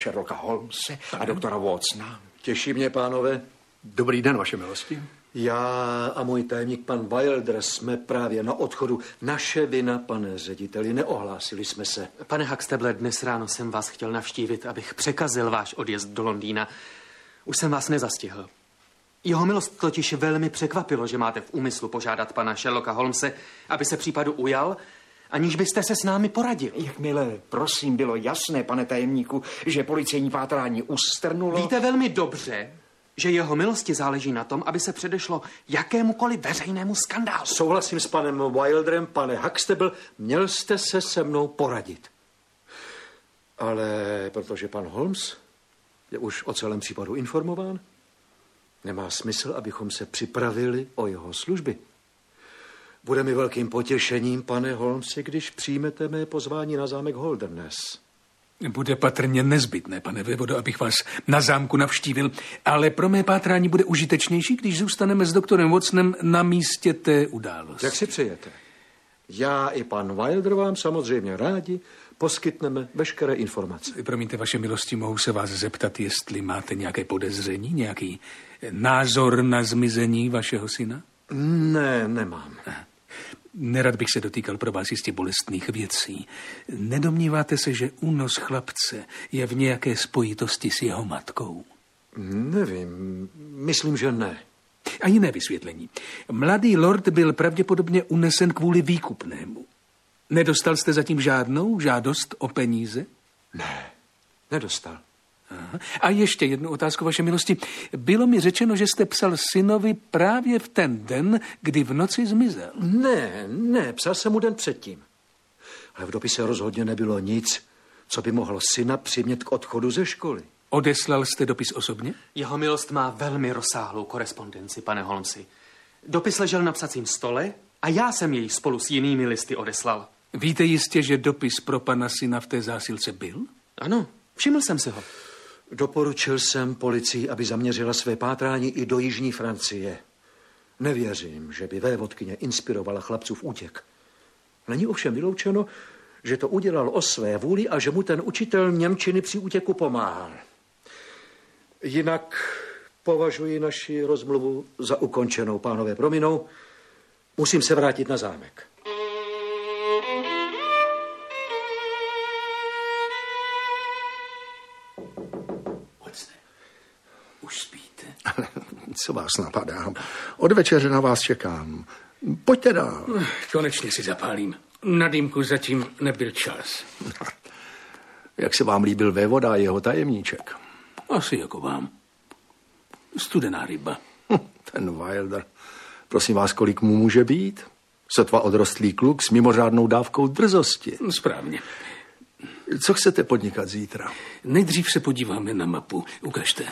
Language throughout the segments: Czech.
Sherlocka Holmese a doktora Watsona. Těší mě, pánové. Dobrý den, vaše milosti. Já a můj tajemník pan Wilder jsme právě na odchodu. Naše vina, pane řediteli, neohlásili jsme se. Pane Huxtable, dnes ráno jsem vás chtěl navštívit, abych překazil váš odjezd do Londýna. Už jsem vás nezastihl. Jeho milost totiž velmi překvapilo, že máte v úmyslu požádat pana Sherlocka Holmese, aby se případu ujal, aniž byste se s námi poradili. Jakmile, prosím, bylo jasné, pane tajemníku, že policejní pátrání ustrnulo... Víte velmi dobře, že jeho milosti záleží na tom, aby se předešlo jakémukoliv veřejnému skandálu. Souhlasím s panem Wilderem, pane Huxtable, měl jste se se mnou poradit. Ale protože pan Holmes je už o celém případu informován, nemá smysl, abychom se připravili o jeho služby. Bude mi velkým potěšením, pane Holmesi, když přijmete mé pozvání na zámek Holderness. Bude patrně nezbytné, pane vévodo, abych vás na zámku navštívil, ale pro mé pátrání bude užitečnější, když zůstaneme s doktorem Watsonem na místě té události. Jak si přejete? Já i pan Wilder vám samozřejmě rádi poskytneme veškeré informace. Promiňte, vaše milosti, mohu se vás zeptat, jestli máte nějaké podezření, nějaký názor na zmizení vašeho syna? Ne, nemám. Nerad bych se dotýkal pro vás jistě bolestných věcí. Nedomníváte se, že únos chlapce je v nějaké spojitosti s jeho matkou? Nevím, myslím, že ne. A jiné vysvětlení. Mladý lord byl pravděpodobně unesen kvůli výkupnému. Nedostal jste zatím žádnou žádost o peníze? Ne, nedostal. Aha. A ještě jednu otázku, vaše milosti. Bylo mi řečeno, že jste psal synovi právě v ten den, kdy v noci zmizel. Ne, psal jsem mu den předtím. Ale v dopise rozhodně nebylo nic, co by mohlo syna přimět k odchodu ze školy. Odeslal jste dopis osobně? Jeho milost má velmi rozsáhlou korespondenci, pane Holmesi. Dopis ležel na psacím stole a já jsem jej spolu s jinými listy odeslal. Víte jistě, že dopis pro pana syna v té zásilce byl? Ano, všiml jsem si ho. Doporučil jsem policii, aby zaměřila své pátrání i do jižní Francie. Nevěřím, že by vévodkyně inspirovala chlapcův útěk. Není ovšem vyloučeno, že to udělal o své vůli a že mu ten učitel němčiny při útěku pomáhal. Jinak považuji naši rozmluvu za ukončenou, pánové prominou. Musím se vrátit na zámek. Už spíte? Co vás napadá? Od večeře na vás čekám. Pojďte dál. Konečně si zapálím. Na dýmku zatím nebyl čas. Jak se vám líbil vévoda a jeho tajemníček? Asi jako vám. Studená ryba. Ten Wilder. Prosím vás, kolik mu může být? Sotva odrostlý kluk s mimořádnou dávkou drzosti. Správně. Co chcete podnikat zítra? Nejdřív se podíváme na mapu. Ukažte.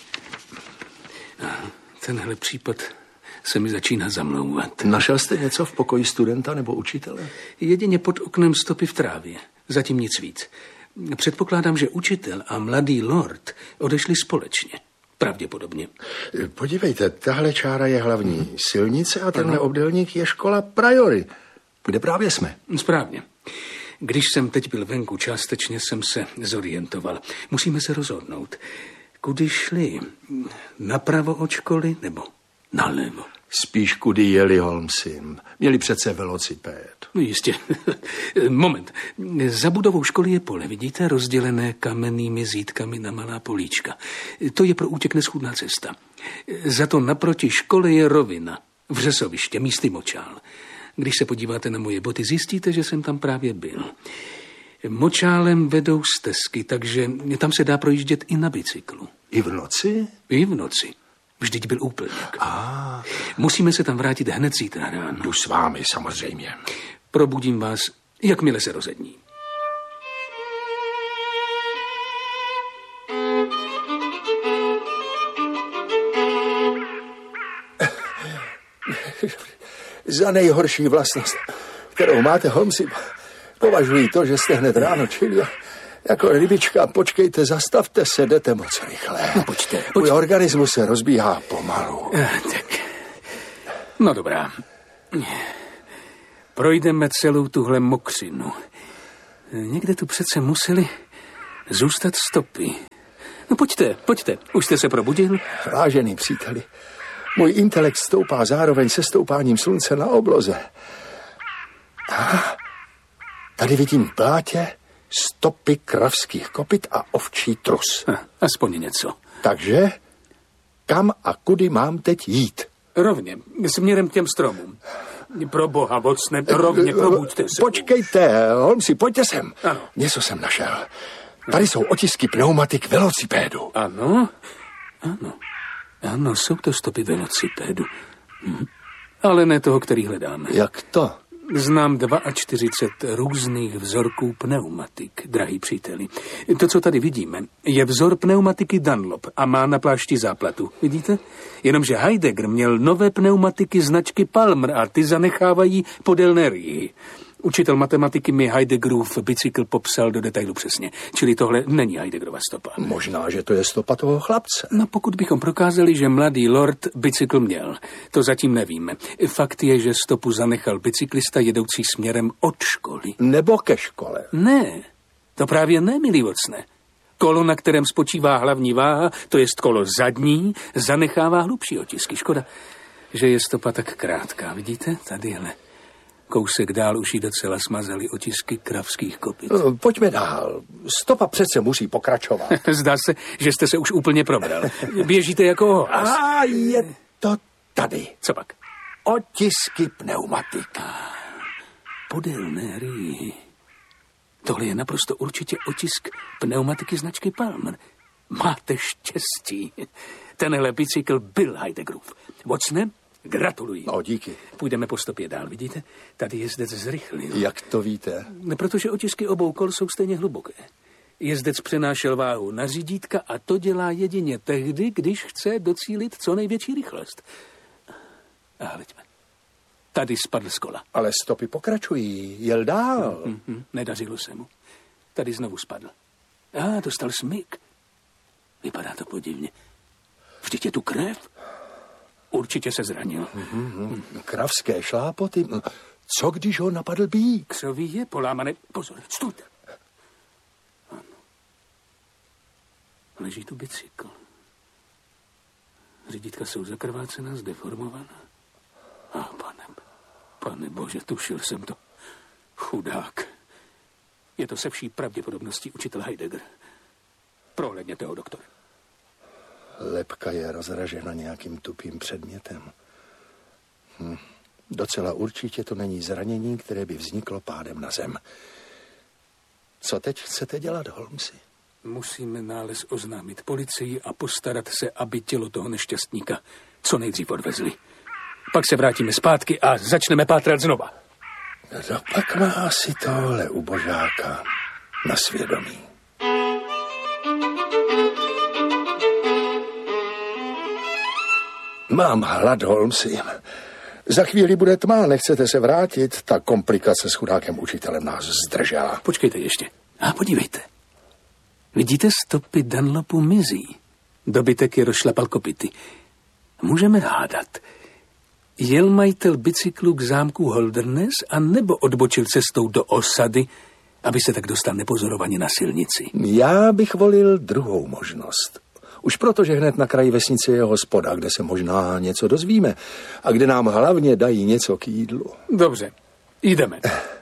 Tenhle případ se mi začíná zamlouvat. Našel jste něco v pokoji studenta nebo učitele? Jedině pod oknem stopy v trávě. Zatím nic víc. Předpokládám, že učitel a mladý lord odešli společně. Pravděpodobně. Podívejte, tahle čára je hlavní silnice a tenhle obdélník je škola Priory, kde právě jsme. Správně. Když jsem teď byl venku, částečně jsem se zorientoval. Musíme se rozhodnout. Kudy šli? Napravo od školy nebo nalevo? Spíš kudy jeli Holmesi. Měli přece velocipéd. No jistě. Moment. Za budovou školy je pole, vidíte, rozdělené kamennými zítkami na malá políčka. To je pro útěk neschůdná cesta. Za to naproti škole je rovina, vřesoviště, místy močál. Když se podíváte na moje boty, zjistíte, že jsem tam právě byl. Močálem vedou stezky, takže tam se dá projíždět i na bicyklu. I v noci? I v noci. Vždyť byl úplněk. Musíme se tam vrátit hned zítra ráno. Jdu s vámi, samozřejmě. Probudím vás, jakmile se rozední. Za nejhorší vlastnost, kterou máte, Holmesi, považuji to, že jste hned ráno čili jako rybička. Počkejte, zastavte se, jdete moc rychle. No, pojďte. Můj organismus se rozbíhá pomalu. Tak. No dobrá. Projdeme celou tuhle mokřinu. Někde tu přece museli Zůstat stopy. No pojďte, už jste se probudil? Vážený příteli, můj intelekt stoupá zároveň se stoupáním slunce na obloze. Tady vidím v blátě stopy kravských kopyt a ovčí trus. Aspoň něco. Takže kam a kudy mám teď jít? Rovně, směrem k těm stromům. Pro boha, vocne, rovně, probuďte se. Počkejte, Holmesi, pojďte sem. Ano. Něco jsem našel. Tady jsou otisky pneumatik velocipédu. Ano, jsou to stopy velocipédu. Ale ne toho, který hledáme. Jak to? Znám 42 různých vzorků pneumatik, drahý příteli. To, co tady vidíme, je vzor pneumatiky Dunlop a má na plášti záplatu. Vidíte? Jenomže Heidegger měl nové pneumatiky značky Palmer a ty zanechávají podélné rýhy. Učitel matematiky mi Heideggerův bicykl popsal do detailu přesně. Čili tohle není Heideggerova stopa. Možná, že to je stopa toho chlapce. No pokud bychom prokázali, že mladý lord bicykl měl, to zatím nevíme. Fakt je, že stopu zanechal bicyklista jedoucí směrem od školy. Nebo ke škole. Ne, to právě ne, milý vocne. Kolo, na kterém spočívá hlavní váha, to jest kolo zadní, zanechává hlubší otisky. Škoda, že je stopa tak krátká. Vidíte? Tadyhle. Kousek dál už jí docela smazali otisky kravských kopyt. Pojďme dál. Stopa přece musí pokračovat. Zdá se, že jste se už úplně probral. Běžíte jako ohlas. A je to tady. Co pak? Otisky pneumatik. Podélné rýhy. Tohle je naprosto určitě otisk pneumatiky značky Palmer. Máte štěstí. Tenhle bicykl byl Heideggerův. Vocne? Gratuluji. No, díky. Půjdeme po stopě dál, vidíte? Tady jezdec zrychlil. Jak to víte? Protože otisky obou kol jsou stejně hluboké. Jezdec přenášel váhu na řídítka a to dělá jedině tehdy, když chce docílit co největší rychlost. A hleďme. Tady spadl z kola. Ale stopy pokračují. Jel dál. Nedařilo se mu. Tady znovu spadl. Dostal smyk. Vypadá to podivně. Vždyť je tu krev. Určitě se zranil. Kravské šlápoty. Co když ho napadl bík? Křoví je polámané. Pozor, stůjte. Ano. Leží tu bicykl. Řídítka jsou zakrvácená, zdeformovaná. Pane bože, tušil jsem to. Chudák. Je to se vší pravděpodobností učitel Heidegger. Prohlédněte ho, doktor. Lebka je rozražena nějakým tupým předmětem. Docela určitě to není zranění, které by vzniklo pádem na zem. Co teď chcete dělat, Holmesi? Musíme nález oznámit policii a postarat se, aby tělo toho nešťastníka co nejdřív odvezli. Pak se vrátíme zpátky a začneme pátrat znova. No pak má asi tohle ubožáka na svědomí. Mám hlad, Holmesi. Za chvíli bude tma, nechcete se vrátit? Ta komplikace s chudákem učitelem nás zdržela. Počkejte ještě. Podívejte. Vidíte, stopy Dunlopu mizí. Dobytek je rozšlapal kopyty. Můžeme hádat. Jel majitel bicyklu k zámku Holderness a nebo odbočil cestou do osady, aby se tak dostal nepozorovaně na silnici? Já bych volil druhou možnost. Už proto, že hned na kraji vesnice je hospoda, kde se možná něco dozvíme a kde nám hlavně dají něco k jídlu. Dobře, jdeme.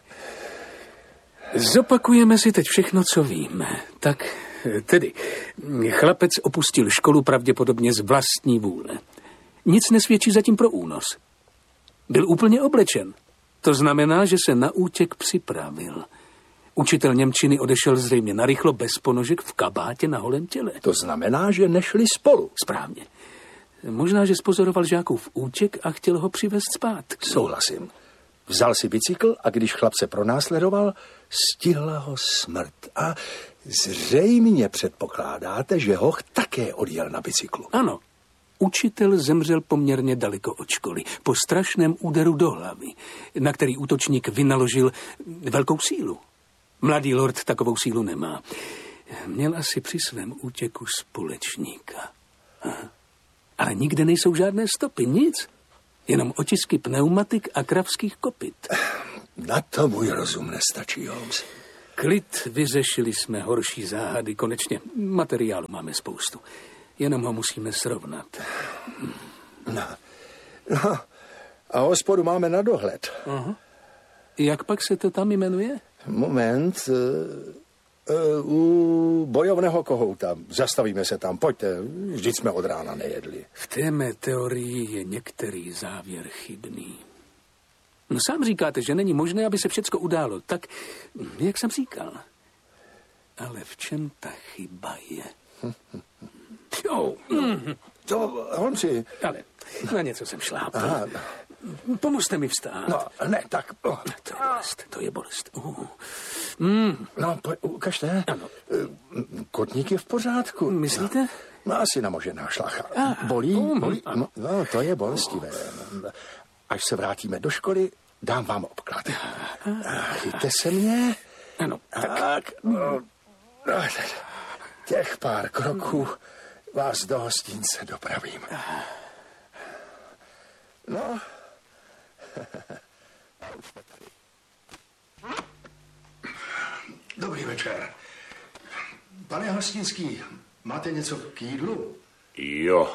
Zopakujeme si teď všechno, co víme. Tak tedy, chlapec opustil školu pravděpodobně z vlastní vůle. Nic nesvědčí zatím pro únos. Byl úplně oblečen. To znamená, že se na útěk připravil. Učitel němčiny odešel zřejmě narychlo bez ponožek v kabátě na holém těle. To znamená, že nešli spolu. Správně. Možná, že spozoroval žákův útěk a chtěl ho přivést zpátky. Souhlasím. Vzal si bicykl a když chlapce pronásledoval, stihla ho smrt. A zřejmě předpokládáte, že hoch také odjel na bicyklu. Ano. Učitel zemřel poměrně daleko od školy, po strašném úderu do hlavy, na který útočník vynaložil velkou sílu. Mladý lord takovou sílu nemá. Měl asi při svém útěku společníka. Ale nikde nejsou žádné stopy, nic. Jenom otisky pneumatik a kravských kopyt. Na to můj rozum nestačí, Holmes. Klid, vyřešili jsme horší záhady, konečně materiálu máme spoustu. Jenom ho musíme srovnat. No. A hospodu máme na dohled. Aha. Jak pak se to tam jmenuje? Moment. U bojovného kohouta. Zastavíme se tam, pojďte. Vždyť jsme od rána nejedli. V té mé teorii je některý závěr chybný. No sám říkáte, že není možné, aby se všecko událo. Tak, jak jsem říkal. Ale v čem ta chyba je? Jo. To, Holmesi. Ale na něco jsem šlápl. Pomozte mi vstát. No, ne, tak. To je bolest. No, ukažte. Ano. Kotník je v pořádku. Myslíte? No, asi namožená šlacha. Bolí? No, to je bolestivé. Až se vrátíme do školy, dám vám obklad. Chyťte se mě. Ano. Tak. Těch pár kroků vás do hostince dopravím. No. Dobrý večer. Pane Hostinský, máte něco k jídlu? Jo.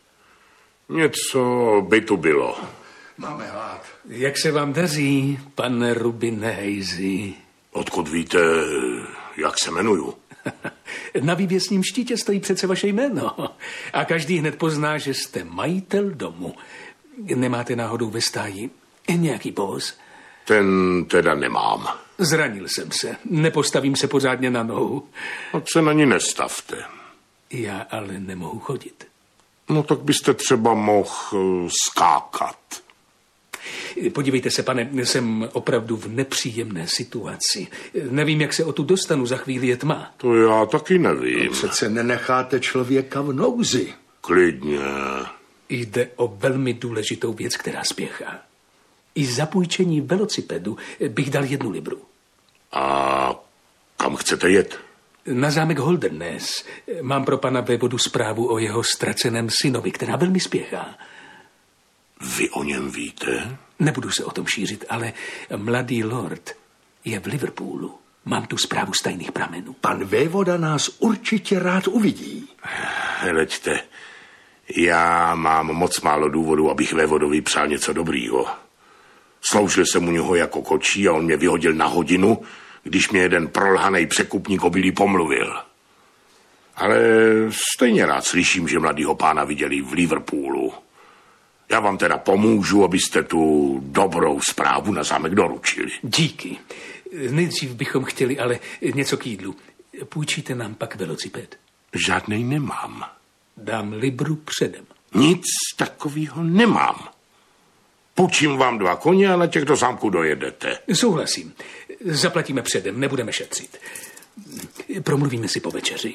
Něco by tu bylo. Máme hlad. Jak se vám daří, pane Rubine Hejzi? Odkud víte, jak se jmenuju? Na vývěsním štítě stojí přece vaše jméno. A každý hned pozná, že jste majitel domu. Nemáte náhodou ve stáji nějaký povoz? Ten teda nemám. Zranil jsem se. Nepostavím se pořádně na nohu. A se na ní nestavte. Já ale nemohu chodit. No tak byste třeba mohl skákat. Podívejte se, pane, jsem opravdu v nepříjemné situaci. Nevím, jak se o tu dostanu, za chvíli je tma. To já taky nevím. Přece nenecháte člověka v nouzi. Klidně. Jde o velmi důležitou věc, která spěchá. I za půjčení velocipedu bych dal 1 libru. A kam chcete jet? Na zámek Holderness. Mám pro pana vévodu zprávu o jeho ztraceném synovi, která velmi spěchá. Vy o něm víte? Nebudu se o tom šířit, ale mladý lord je v Liverpoolu. Mám tu zprávu z tajných pramenů. Pan vévoda nás určitě rád uvidí. Hleďte, já mám moc málo důvodů, abych vévodovi přál něco dobrýho. Sloužil jsem u něho jako kočí a on mě vyhodil na hodinu, když mě jeden prolhanej překupník obilí pomluvil. Ale stejně rád slyším, že mladýho pána viděli v Liverpoolu. Já vám teda pomůžu, abyste tu dobrou zprávu na zámek doručili. Díky. Nejdřív bychom chtěli ale něco k jídlu. Půjčíte nám pak velociped? Žádnej nemám. Dám libru předem. Nic takového nemám. Půjčím vám 2 koně a na těch do zámku dojedete. Souhlasím. Zaplatíme předem, nebudeme šetřit. Promluvíme si po večeři.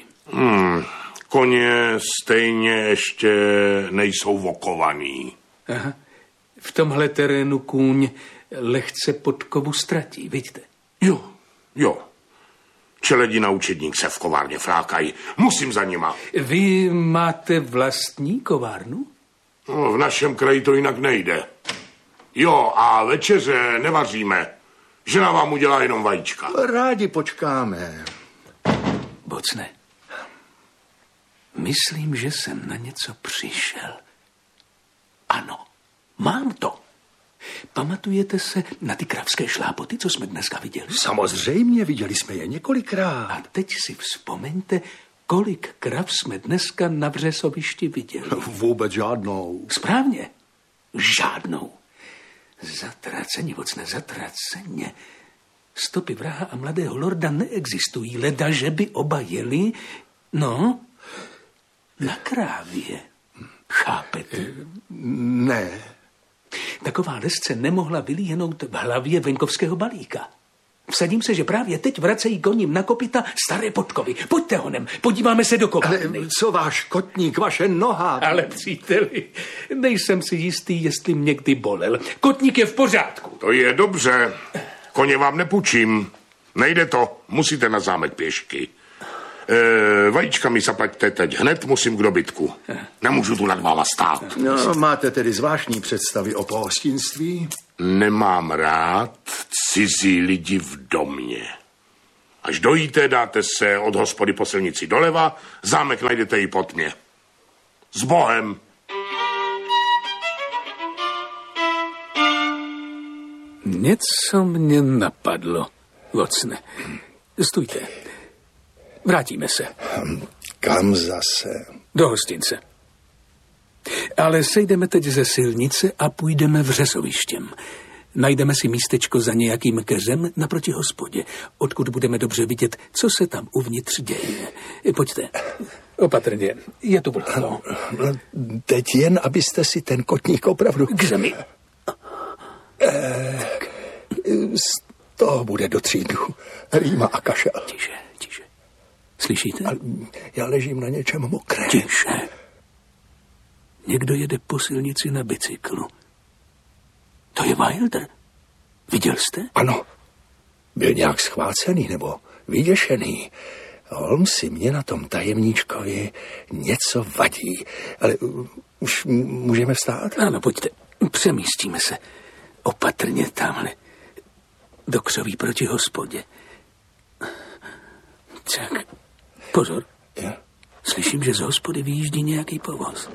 Koně stejně ještě nejsou vokovaný. Aha. V tomhle terénu kůň lehce podkovu ztratí, vidíte? Jo. Čeledi na učedník se v kovárně frákají. Musím za nima. Vy máte vlastní kovárnu? No, v našem kraji to jinak nejde. Jo, a večeře nevaříme. Žena vám udělá jenom vajíčka. Rádi počkáme. Bocne. Myslím, že jsem na něco přišel. Ano, mám to. Pamatujete se na ty kravské šlápoty, co jsme dneska viděli? Samozřejmě, viděli jsme je několikrát. A teď si vzpomeňte, kolik krav jsme dneska na vřesovišti viděli. Vůbec žádnou. Správně, žádnou. Zatraceně, vocne, zatraceně. Stopy vraha a mladého lorda neexistují, leda, že by oba jeli, na krávě. Chápete? Ne. Taková lesce nemohla vylíhnout v hlavě venkovského balíka. Vsadím se, že právě teď vracejí koním na kopyta staré podkovy. Pojďte honem, podíváme se do kovárny. Ale co váš kotník, vaše noha? Ale příteli, nejsem si jistý, jestli mě kdy bolel. Kotník je v pořádku. To je dobře. Koně vám nepůjčím. Nejde to, musíte na zámek pěšky. Vajíčka mi zaplaťte teď hned, musím k dobytku. Nemůžu tu nad váma stát. No, máte tedy zvláštní představy o pohostinství? Nemám rád cizí lidi v domě. Až dojíte, dáte se od hospody po silnici doleva, zámek najdete i po tmě. S Bohem! Něco mě napadlo, Watsone. Stůjte. Vrátíme se. Kam zase? Do hostince. Ale sejdeme teď ze silnice a půjdeme vřesovištěm. Najdeme si místečko za nějakým keřem naproti hospodě, odkud budeme dobře vidět, co se tam uvnitř děje. Pojďte. Opatrně. Je to vlhko. Teď jen, abyste si ten kotník opravdu... K zemi. Z toho bude do 3 dnů. Rýma a kašel. Tiše. Slyšíte? Já ležím na něčem mokrém. Tiše. Někdo jede po silnici na bicyklu. To je Wilder. Viděl jste? Ano. Byl nějak schvácený nebo vyděšený. Holmesi, mě na tom tajemníčkovi něco vadí. Ale už můžeme vstát? Ano, pojďte. Přemístíme se. Opatrně tamhle. Do křoví proti hospodě. Tak, pozor. Ja? Slyším, že z hospody vyjíždí nějaký povoz.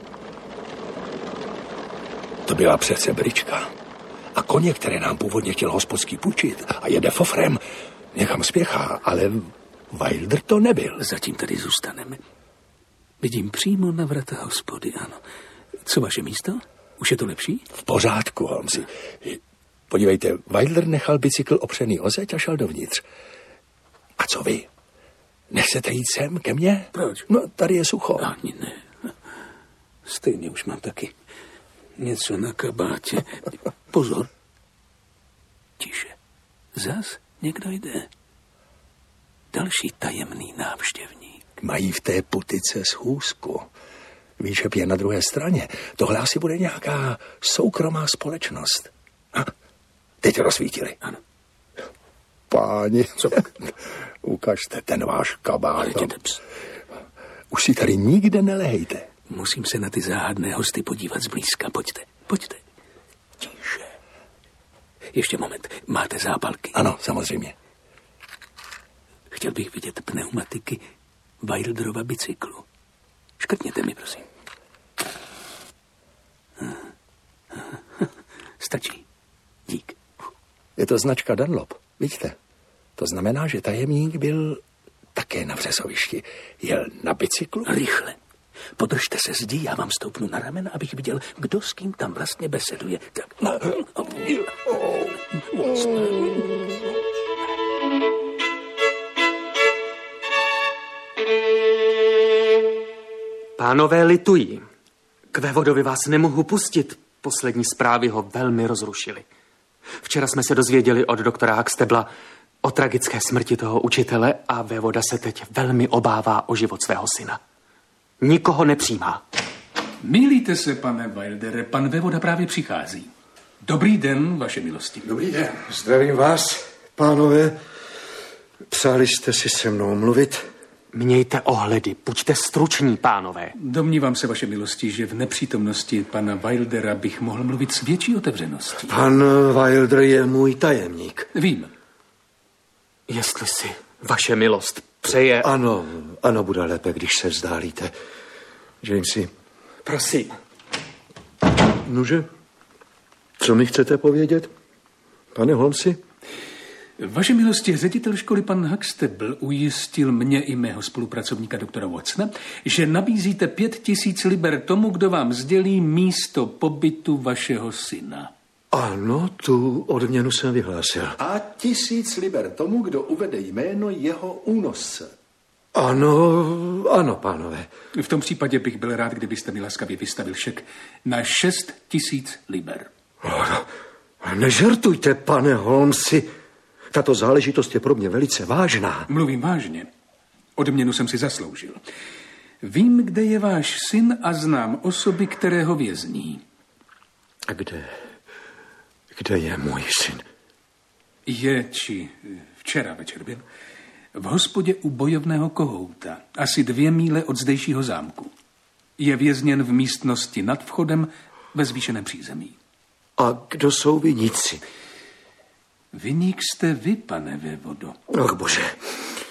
To byla přece brička. A koně, které nám původně chtěl hospodský půjčit a jede fofrem, někam spěchá, ale Wilder to nebyl. Zatím tady zůstaneme. Vidím přímo na vrata hospody, ano. Co vaše místo? Už je to lepší? V pořádku, Holmesi. Podívejte, Wilder nechal bicykl opřený o zeď a šel dovnitř. A co vy? Nechcete jít sem ke mně? Proč? No, tady je sucho. Ani ne. Stejně už mám taky něco na kabátě. Pozor. Tiše. Zas někdo jde. Další tajemný návštěvník. Mají v té putice schůzku. Výčep je na druhé straně. Tohle asi bude nějaká soukromá společnost. A teď rozsvítili. Ano. Páni, co? Ukažte ten váš kabát. Už si tady nikde nelehejte. Musím se na ty záhadné hosty podívat zblízka. Pojďte. Tiše. Ještě moment. Máte zápalky? Ano, samozřejmě. Chtěl bych vidět pneumatiky Wilderova bicyklu. Škrtněte mi, prosím. Stačí. Dík. Je to značka Dunlop, vidíte? To znamená, že tajemník byl také na vřesovišti. Jel na bicyklu? Rychle. Podržte se zdi, já vám stoupnu na ramena, abych viděl, kdo s kým tam vlastně beseduje. Tak. Pánové, litují. K vévodovi vás nemohu pustit. Poslední zprávy ho velmi rozrušily. Včera jsme se dozvěděli od doktora Huxtabla o tragické smrti toho učitele a vévoda se teď velmi obává o život svého syna. Nikoho nepřijímá. Mýlíte se, pane Wildere, pan vévoda právě přichází. Dobrý den, vaše milosti. Dobrý den, zdravím vás, pánové. Přáli jste si se mnou mluvit? Mějte ohledy, buďte struční, pánové. Domnívám se, vaše milosti, že v nepřítomnosti pana Wildera bych mohl mluvit s větší otevřeností. Pan Wilder je můj tajemník. Vím. Jestli si vaše milost přeje... Ano, bude lépe, když se vzdálíte. Jamesi. Prosím. Nože, co mi chcete povědět, pane Holmesi? Vaše milosti, ředitel školy pan Huxtable ujistil mě i mého spolupracovníka doktora Watsona, že nabízíte 5000 liber tomu, kdo vám sdělí místo pobytu vašeho syna. Ano, tu odměnu jsem vyhlásil. A 1000 liber tomu, kdo uvede jméno jeho únosce. Ano, pánové. V tom případě bych byl rád, kdybyste mi laskavě vystavil šek na 6000 liber. Nežertujte, pane Holmesi. Tato záležitost je pro mě velice vážná. Mluvím vážně. Odměnu jsem si zasloužil. Vím, kde je váš syn a znám osoby, které ho vězní. A kde je můj syn? Včera večer byl v hospodě u bojovného kohouta, asi 2 míle od zdejšího zámku. Je vězněn v místnosti nad vchodem ve zvýšeném přízemí. A kdo jsou viníci? Viník jste vy, pane vévodo. Ach, bože.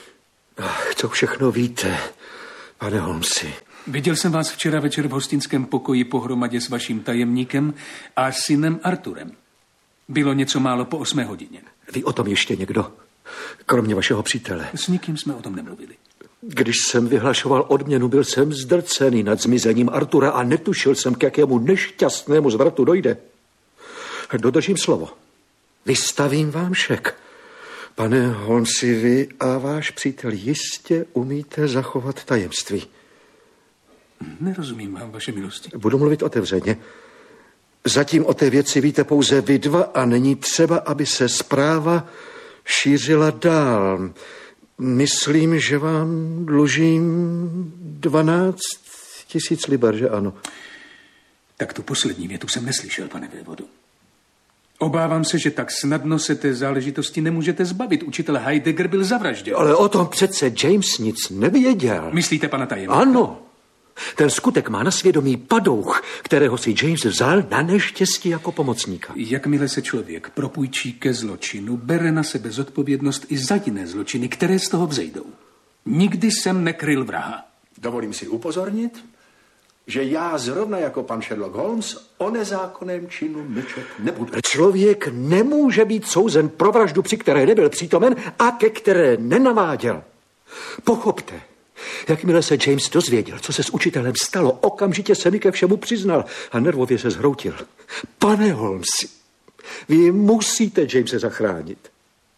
Co všechno víte, pane Holmesi? Viděl jsem vás včera večer v hostinském pokoji pohromadě s vaším tajemníkem a synem Arturem. Bylo něco málo po 8 hodině. Ví o tom ještě někdo? Kromě vašeho přítele. S nikým jsme o tom nemluvili. Když jsem vyhlašoval odměnu, byl jsem zdrcený nad zmizením Artura a netušil jsem, k jakému nešťastnému zvratu dojde. Dodržím slovo. Vystavím vám šek. Pane Holmesi, vy a váš přítel jistě umíte zachovat tajemství. Nerozumím vám, vaše milosti. Budu mluvit otevřeně. Zatím o té věci víte pouze vy dva a není třeba, aby se zpráva šířila dál. Myslím, že vám dlužím 12 000 liber, že ano? Tak tu poslední větu jsem neslyšel, pane vévodo. Obávám se, že tak snadno se té záležitosti nemůžete zbavit. Učitel Heidegger byl zavražděn. Ale o tom přece James nic nevěděl. Myslíte, pana tajemníka? Ano. Ten skutek má na svědomí padouch, kterého si James vzal na neštěstí jako pomocníka. Jakmile se člověk propůjčí ke zločinu, bere na sebe zodpovědnost i za jiné zločiny, které z toho vzejdou. Nikdy jsem nekryl vraha. Dovolím si upozornit, že já zrovna jako pan Sherlock Holmes o nezákonném činu mlčet nebudu. Člověk nemůže být souzen pro vraždu, při které nebyl přítomen a ke které nenaváděl. Pochopte, jakmile se James dozvěděl, co se s učitelem stalo, okamžitě se mi ke všemu přiznal a nervově se zhroutil. Pane Holmesi, vy musíte Jamese zachránit.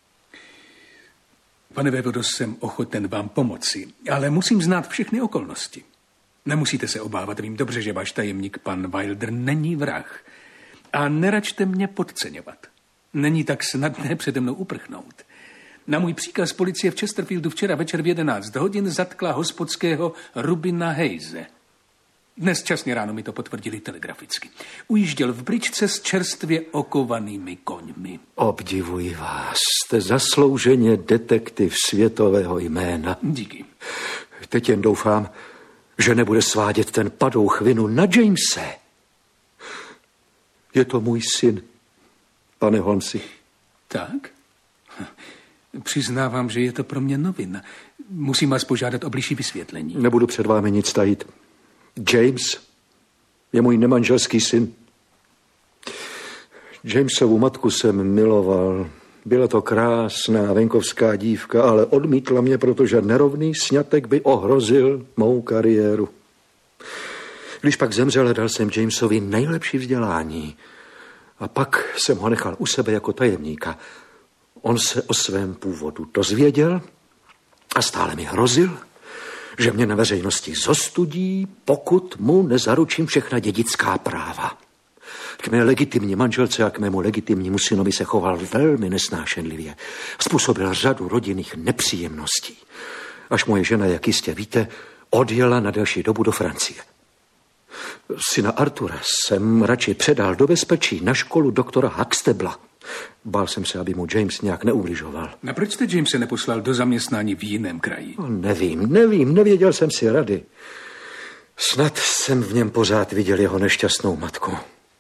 Pane vévodo, jsem ochoten vám pomoci, ale musím znát všechny okolnosti. Nemusíte se obávat, vím dobře, že váš tajemník pan Wilder není vrah. A neračte mě podceňovat. Není tak snadné přede mnou uprchnout. Na můj příkaz policie v Chesterfieldu včera večer v 11 hodin zatkla hospodského Rubina Hayese. Dnes časně ráno mi to potvrdili telegraficky. Ujížděl v bričce s čerstvě okovanými koňmi. Obdivuji vás, jste zaslouženě detektiv světového jména. Díky. Teď jen doufám, že nebude svádět ten padouch vinu na Jamese. Je to můj syn, pane Holmesi. Tak? Přiznávám, že je to pro mě novina. Musím vás požádat o bližší vysvětlení. Nebudu před vámi nic tajit. James je můj nemanželský syn. Jamesovu matku jsem miloval. Byla to krásná venkovská dívka, ale odmítla mě, protože nerovný sňatek by ohrozil mou kariéru. Když pak zemřel, dal jsem Jamesovi nejlepší vzdělání. A pak jsem ho nechal u sebe jako tajemníka. On se o svém původu dozvěděl a stále mi hrozil, že mě na veřejnosti zostudí, pokud mu nezaručím všechna dědická práva. K mé legitimní manželce a k mému legitimnímu synovi se choval velmi nesnášenlivě. Způsobil řadu rodinných nepříjemností. Až moje žena, jak jistě víte, odjela na delší dobu do Francie. Syna Artura jsem radši předal do bezpečí na školu doktora Huxtabla. Bál jsem se, aby mu James nějak neubližoval. A proč jste Jamese neposlal do zaměstnání v jiném kraji? Nevím, nevěděl jsem si rady. Snad jsem v něm pořád viděl jeho nešťastnou matku.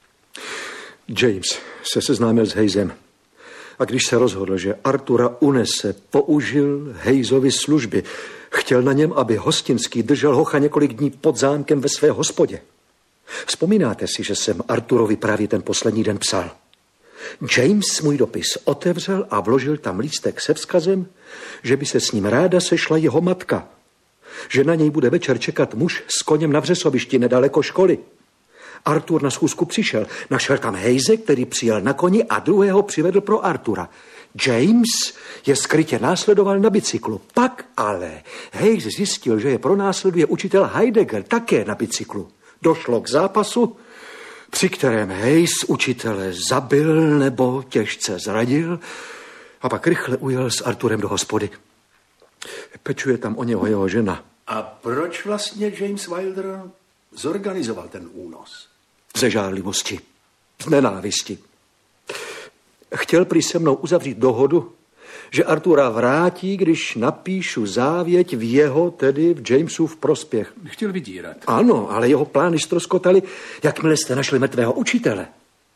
James se seznámil s Hayesem a když se rozhodl, že Artura unese, použil Hayesovy služby. Chtěl na něm, aby hostinský držel hocha několik dní pod zámkem ve své hospodě. Vzpomínáte si, že jsem Arturovi právě ten poslední den psal? James můj dopis otevřel a vložil tam lístek se vzkazem, že by se s ním ráda sešla jeho matka. Že na něj bude večer čekat muž s koněm na vřesovišti nedaleko školy. Artur na schůzku přišel. Našel tam Hayese, který přijel na koni a druhého přivedl pro Artura. James je skrytě následoval na bicyklu. Pak ale Hayes zjistil, že je pronásleduje učitel Heidegger také na bicyklu. Došlo k zápasu, při kterém Hayes učitele zabil nebo těžce zradil a pak rychle ujel s Arturem do hospody. Pečuje tam o něho jeho žena. A proč vlastně James Wilder zorganizoval ten únos? Ze žárlivosti, z nenávisti. Chtěl prý se mnou uzavřít dohodu, že Artura vrátí, když napíšu závěť v jeho, tedy v Jamesův prospěch. Chtěl vydírat. Ano, ale jeho plány ztroskotaly, jakmile jste našli mrtvého učitele.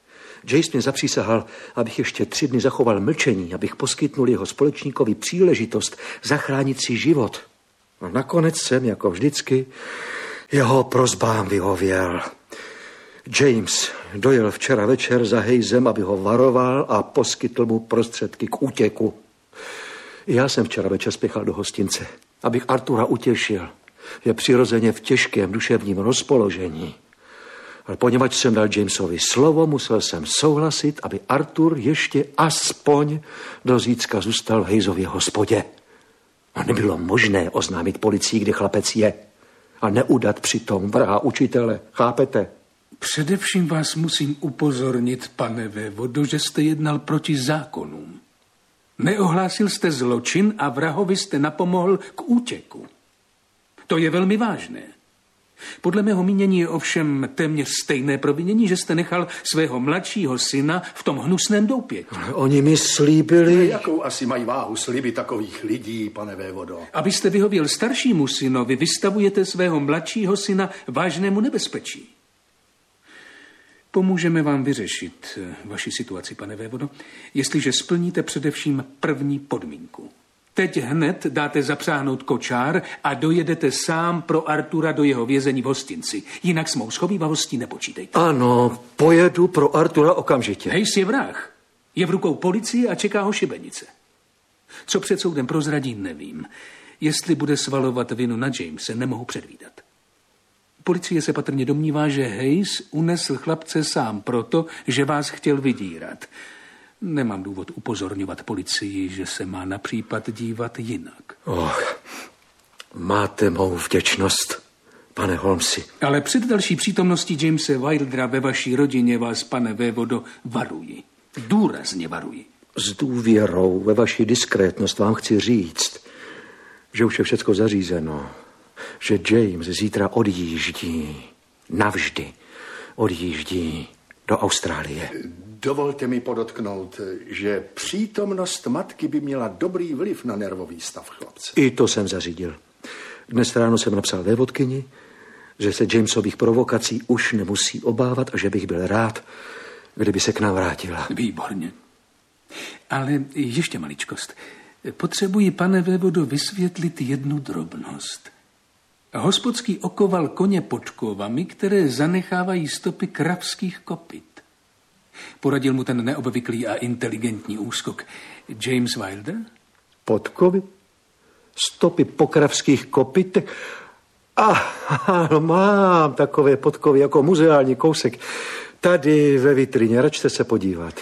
James mě zapřísahal, abych ještě 3 dny zachoval mlčení, abych poskytnul jeho společníkovi příležitost zachránit si život. A nakonec jsem, jako vždycky, jeho prosbám vyhověl. James dojel včera večer za Hayesem, aby ho varoval a poskytl mu prostředky k útěku. Já jsem včera večer spěchal do hostince, abych Artura utěšil. Je přirozeně v těžkém duševním rozpoložení. Ale poněvadž jsem dal Jamesovi slovo, musel jsem souhlasit, aby Artur ještě aspoň do zítřka zůstal v Hayesově hospodě. A nebylo možné oznámit policii, kde chlapec je. A neudat přitom vraha učitele. Chápete? Především vás musím upozornit, pane vévodo, že jste jednal proti zákonům. Neohlásil jste zločin a vrahovi jste napomohl k útěku. To je velmi vážné. Podle mého mínění je ovšem téměř stejné provinění, že jste nechal svého mladšího syna v tom hnusném doupěti. Oni mi slíbili... Jakou asi mají váhu sliby takových lidí, pane vévodo? Abyste vyhověl staršímu synovi, vystavujete svého mladšího syna vážnému nebezpečí. Pomůžeme vám vyřešit vaši situaci, pane vévodo, jestliže splníte především první podmínku. Teď hned dáte zapřáhnout kočár a dojedete sám pro Artura do jeho vězení v hostinci. Jinak s mou schovívavostí nepočítejte. Ano, pojedu pro Artura okamžitě. Hayes je vrah. Je v rukou policie a čeká ho šibenice. Co před soudem prozradí, nevím. Jestli bude svalovat vinu na Jamese, nemohu předvídat. Policie se patrně domnívá, že Hayes unesl chlapce sám proto, že vás chtěl vydírat. Nemám důvod upozorňovat policii, že se má na případ dívat jinak. Máte mou vděčnost, pane Holmesi. Ale před další přítomností Jamese Wildera ve vaší rodině vás, pane vévodo, varuji. Důrazně varuji. S důvěrou ve vaši diskrétnost vám chci říct, že už je všecko zařízeno. Že James zítra odjíždí. Navždy odjíždí do Austrálie. Dovolte mi podotknout, že přítomnost matky by měla dobrý vliv na nervový stav chlapce. I to jsem zařídil. Dnes ráno jsem napsal vévodkyni, že se Jamesových provokací už nemusí obávat a že bych byl rád, kdyby se k nám vrátila. Výborně. Ale ještě maličkost. Potřebuji, pane vévodo, vysvětlit jednu drobnost. Hospodský okoval koně podkovami, které zanechávají stopy kravských kopyt. Poradil mu ten neobvyklý a inteligentní úskok James Wilder? Podkovy? Stopy po kravských kopytech? Mám takové podkovy jako muzeální kousek. Tady ve vitrině, račte se podívat.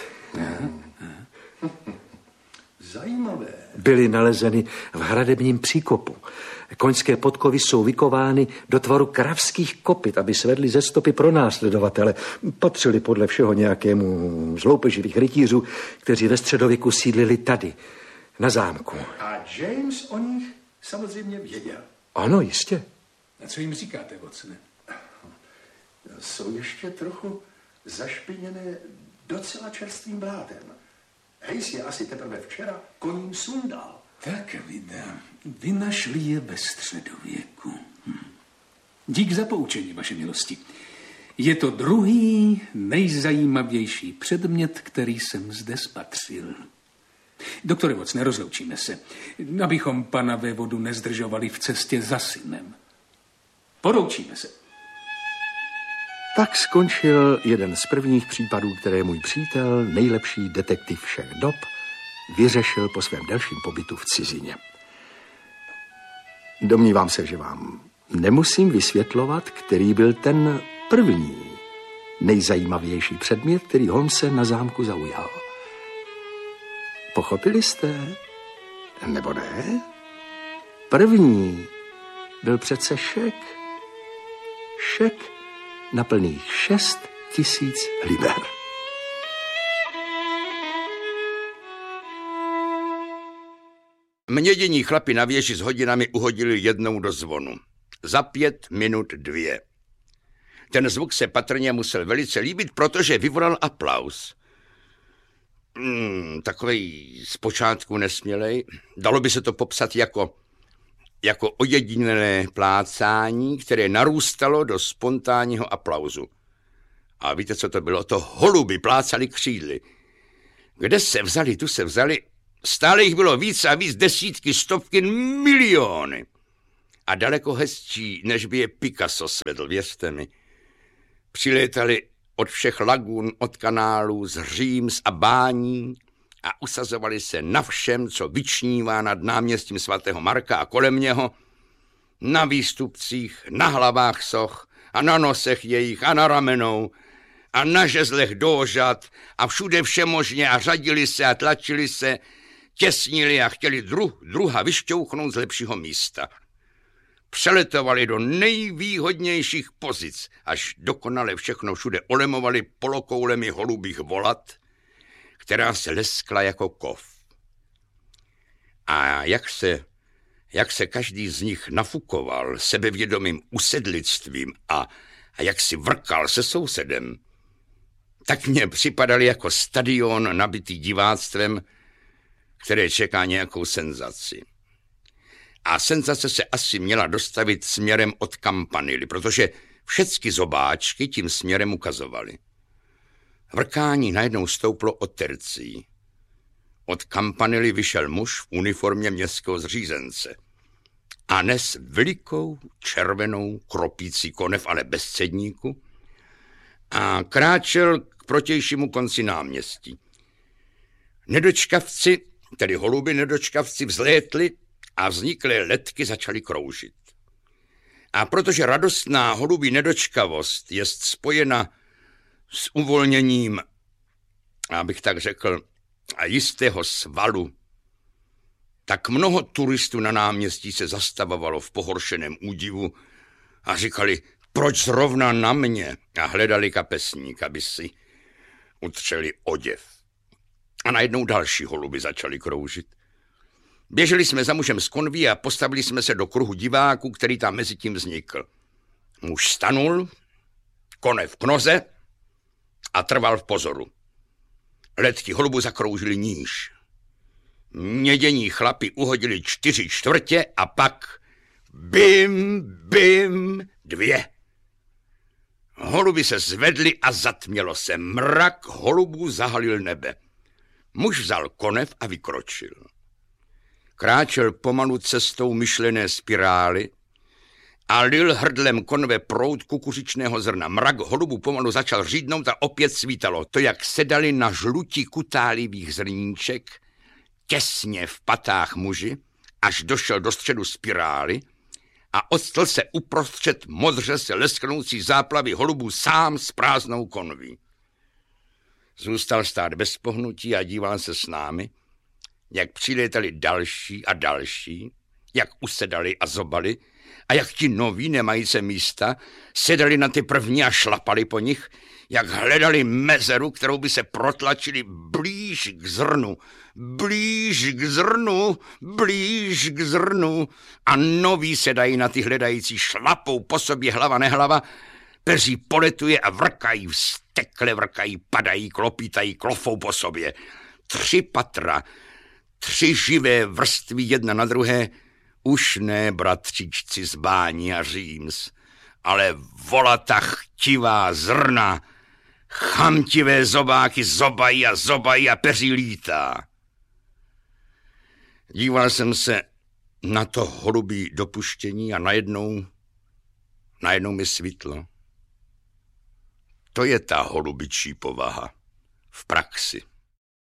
Zajímavé. Byly nalezeny v hradebním příkopu. Koňské podkovy jsou vykovány do tvaru kravských kopyt, aby svedly ze stopy pro následovatele. Patřili podle všeho nějakému z loupeživých rytířů, kteří ve středověku sídlili tady, na zámku. A James o nich samozřejmě věděl. Ano, jistě. A co jim říkáte, Watsone? Jsou ještě trochu zašpiněné docela čerstvým blátem. Hayes je asi teprve včera koním sundal. Tak, vy našli je ve středověku. Dík za poučení, vaše milosti. Je to druhý nejzajímavější předmět, který jsem zde spatřil. Doktore Watsone, rozloučíme se, abychom pana vévodu nezdržovali v cestě za synem. Poroučíme se. Tak skončil jeden z prvních případů, které můj přítel, nejlepší detektiv všech dob, vyřešil po svém delším pobytu v cizině. Domnívám se, že vám nemusím vysvětlovat, který byl ten první nejzajímavější předmět, který Holmese na zámku zaujal. Pochopili jste? Nebo ne? První byl přece šek. Šek na plných 6 000 liber. Mědění chlapi na věži s hodinami uhodili jednou do zvonu. Za 5 minut 2. Ten zvuk se patrně musel velice líbit, protože vyvolal aplaus. Takovej zpočátku nesmělej. Dalo by se to popsat jako ojedinělé plácání, které narůstalo do spontánního aplauzu. A víte, co to bylo? To holuby plácali křídly. Kde se vzali, tu se vzali. Stále jich bylo víc a víc, desítky, stovky, miliony. A daleko hezčí, než by je Picasso svedl, věřte mi. Přilétali od všech lagún, od kanálů, z Říms a bání a usazovali se na všem, co vyčnívá nad náměstím svatého Marka a kolem něho, na výstupcích, na hlavách soch a na nosech jejich a na ramenou a na žezlech dóžat a všude všemožně a řadili se a tlačili se, těsnili a chtěli druha vyšťouchnout z lepšího místa. Přeletovali do nejvýhodnějších pozic, až dokonale všechno všude olemovali polokoulemi holubých volat, která se leskla jako kov. A jak se každý z nich nafukoval sebevědomým usedlictvím a jak si vrkal se sousedem, tak mně připadali jako stadion nabitý diváctvem, které čeká nějakou senzaci. A senzace se asi měla dostavit směrem od Campanily, protože všechny zobáčky tím směrem ukazovaly. Vrkání najednou stouplo od tercí. Od Campanily vyšel muž v uniformě městského zřízence a nes velikou červenou kropící konev, ale bez cedníku, a kráčel k protějšímu konci náměstí. Nedočkavci, tedy holuby nedočkavci, vzlétli a vzniklé letky začaly kroužit. A protože radostná holubí nedočkavost je spojena s uvolněním, abych tak řekl, jistého svalu, tak mnoho turistů na náměstí se zastavovalo v pohoršeném údivu a říkali, proč zrovna na mě, a hledali kapesník, aby si utřeli oděv. A najednou další holuby začaly kroužit. Běželi jsme za mužem z konví a postavili jsme se do kruhu diváků, který tam mezi tím vznikl. Muž stanul, konev k noze a trval v pozoru. Letky holubu zakroužily níž. Mědění chlapi uhodili 4/4 a pak bim, bim, 2. Holuby se zvedly a zatmělo se. Mrak holubů zahalil nebe. Muž vzal konev a vykročil. Kráčel pomalu cestou myšlené spirály a lil hrdlem konve proud kukuřičného zrna. Mrak holubů pomalu začal řídnout a opět svítalo. To, jak sedali na žlutí kutálivých zrníček, těsně v patách muži, až došel do středu spirály a odstl se uprostřed modře se lesknoucí záplavy holubů sám s prázdnou konví. Zůstal stát bez pohnutí a díval se s námi, jak přilétali další a další, jak usedali a zobali a jak ti noví, nemajíce místa, sedali na ty první a šlapali po nich, jak hledali mezeru, kterou by se protlačili blíž k zrnu, blíž k zrnu, blíž k zrnu a noví sedají na ty hledající, šlapou po sobě hlava nehlava, peří poletuje a vrkají, vztekle vrkají, padají, klopítají, klofou po sobě. 3 patra, 3 živé vrstvy jedna na druhé, už ne bratříčci z Bání a Říms, ale volatá chtivá zrna, chamtivé zobáky zobají a peří lítá. Díval jsem se na to holubí dopuštění a najednou mi svítlo. To je ta holubičí povaha v praxi.